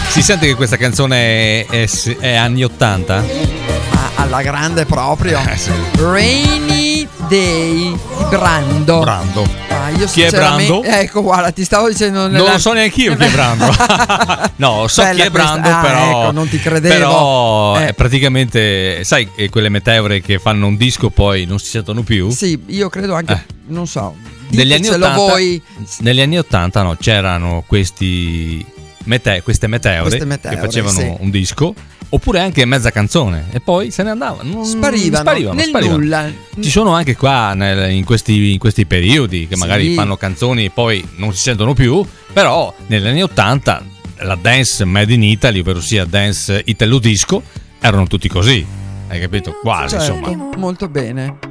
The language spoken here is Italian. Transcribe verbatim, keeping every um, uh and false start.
Si sente che questa canzone è, è, è anni ottanta? Ah, alla grande proprio. Eh, sì. Rainy Day di Brando. Brando. Ah, io Chi è Brando? Ecco, guarda, ti stavo dicendo. Non nella... lo so neanche io chi è Brando. No, so Bella chi è Brando, questa. Ah, però. Ecco, non ti credevo. Però Eh. è praticamente, sai, eh, quelle meteore che fanno un disco poi non si sentono più. Sì, io credo anche, Eh. non so. Negli anni ditecelo ottanta, voi. negli anni ottanta no, c'erano questi mete- queste meteore, Queste meteore, che facevano sì. un disco, oppure anche mezza canzone e poi se ne andavano. Non, Sparivano, sparivano, nel sparivano. nulla. Ci sono anche qua nel- in, questi, in questi periodi che Sì. magari fanno canzoni e poi non si sentono più, però negli anni ottanta la dance made in Italy, ovvero sia dance italo disco, erano tutti così, hai capito? Quasi, Certo, insomma. molto bene.